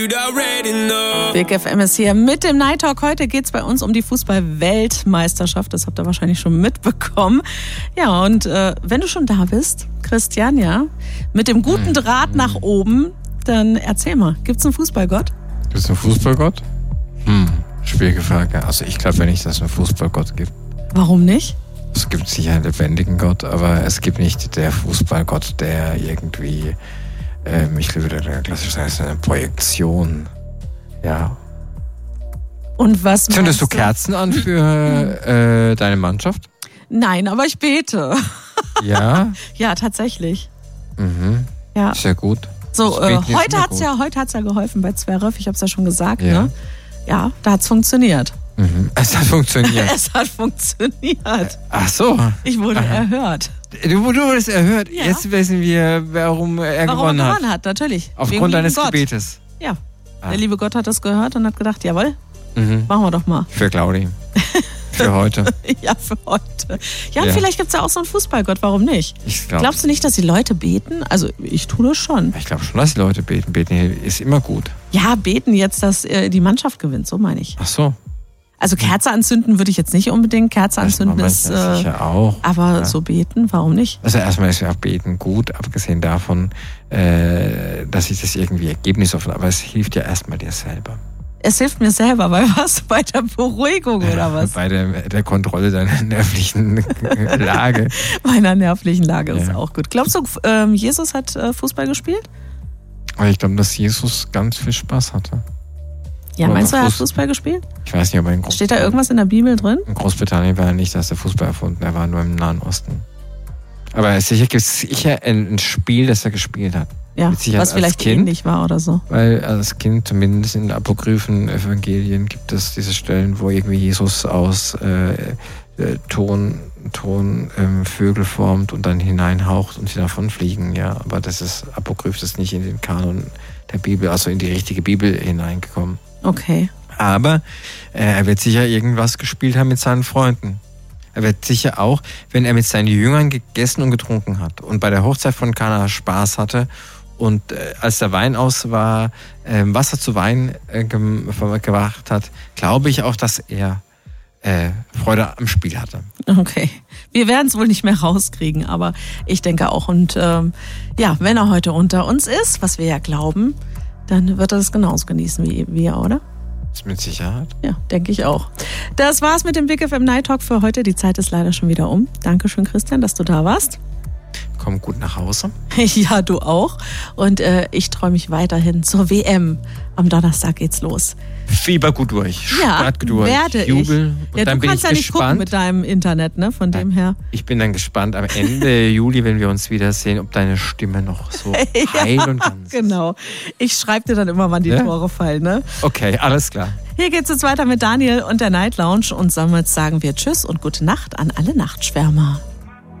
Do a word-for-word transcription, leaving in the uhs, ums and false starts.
Big F M ist hier mit dem Night Talk. Heute geht es bei uns um die Fußball-Weltmeisterschaft. Das habt ihr wahrscheinlich schon mitbekommen. Ja, und äh, wenn du schon da bist, Christian, ja, mit dem guten Draht nach oben, dann erzähl mal, gibt's einen Fußballgott? Gibt's einen Fußballgott? Hm, schwierige Frage. Also ich glaube ja nicht, dass es einen Fußballgott gibt. Warum nicht? Es gibt sicher einen lebendigen Gott, aber es gibt nicht der Fußballgott, der irgendwie, ähm, ich glaube, der klassisch heißt eine Projektion. Ja. Und was Zündest du du? Kerzen an für äh, deine Mannschaft? Nein, aber ich bete. Ja? Ja, tatsächlich. Mhm. Ja. Ist ja gut. So, äh, heute hat's ja, heute hat's ja geholfen bei Zverev. Ich habe es ja schon gesagt, ja. ne? Ja, da hat's funktioniert. Mhm. Es hat funktioniert. Es hat funktioniert. Ach so. Ich wurde Aha. erhört. Du, du wurdest erhört. Ja. Jetzt wissen wir, warum er Warum gewonnen er hat. gewonnen hat, natürlich. Aufgrund Wegen deines Gott. Gebetes. Ja. Ah. Der liebe Gott hat das gehört und hat gedacht, jawohl, Mhm. machen wir doch mal. Für Claudi. Für heute. Ja, für heute. Ja, und Ja. vielleicht gibt's ja auch so einen Fußballgott, warum nicht? Ich glaub, Glaubst du nicht, dass die Leute beten? Also ich tue das schon. Ich glaube schon, dass die Leute beten. Beten ist immer gut. Ja, beten jetzt, dass äh, die Mannschaft gewinnt, so meine ich. Ach so. Also Kerze anzünden würde ich jetzt nicht unbedingt. Kerze anzünden ist, äh, äh, sicher auch. aber Ja. so beten, warum nicht? Also erstmal ist ja auch Beten gut, abgesehen davon, äh, dass sich das irgendwie Ergebnis offen, aber es hilft ja erstmal dir selber. Es hilft mir selber bei was? Bei der Beruhigung oder was? Bei der, der Kontrolle deiner nervlichen Lage. Meiner nervlichen Lage ist Ja. auch gut. Glaubst du, ähm, Jesus hat äh, Fußball gespielt? Aber ich glaube, dass Jesus ganz viel Spaß hatte. Ja, Aber meinst du, er hat Fuß- Fußball gespielt? Ich weiß nicht, ob er in, Groß- Steht da irgendwas in der Bibel drin? in Großbritannien war er nicht, dass der Fußball erfunden, er war nur im Nahen Osten. Aber sicher gibt es sicher ein, ein Spiel, das er gespielt hat. Ja, Mit Sicherheit was als vielleicht Kind. ähnlich war oder so. Weil als Kind, zumindest in den apokryphen Evangelien, gibt es diese Stellen, wo irgendwie Jesus aus äh, äh, Ton, Ton ähm, Vögel formt und dann hineinhaucht und sie davon fliegen. Ja, aber das ist apokryph, das ist nicht in den Kanon der Bibel, also in die richtige Bibel hineingekommen. Okay. Aber äh, er wird sicher irgendwas gespielt haben mit seinen Freunden. Er wird sicher auch, wenn er mit seinen Jüngern gegessen und getrunken hat und bei der Hochzeit von Kana Spaß hatte und äh, als der Wein aus war, äh, Wasser zu Wein äh, gem- gebracht hat, glaube ich auch, dass er äh, Freude am Spiel hatte. Okay. Wir werden es wohl nicht mehr rauskriegen, aber ich denke auch. Und ähm, ja, wenn er heute unter uns ist, was wir ja glauben, dann wird er das genauso genießen wie wir, oder? Ist mit Sicherheit. Ja, denke ich auch. Das war's mit dem Big F M Night Talk für heute. Die Zeit ist leider schon wieder um. Dankeschön, Christian, dass du da warst. Komm gut nach Hause. Ja, du auch. Und äh, ich träume mich weiterhin zur W M. Am Donnerstag geht's los. Fieber gut durch. Ja, Start gut durch. werde Jubel. ich. Und Ja, dann du bin kannst ich ja nicht gucken gespannt. mit deinem Internet, ne? Von dem her. Ich bin dann gespannt am Ende Juli, wenn wir uns wiedersehen, ob deine Stimme noch so heil Ja, und ganz ist. genau. Ich schreibe dir dann immer, wann die Ja? Tore fallen, ne? Okay, alles klar. Hier geht's jetzt weiter mit Daniel und der Night Lounge und damit sagen wir Tschüss und gute Nacht an alle Nachtschwärmer.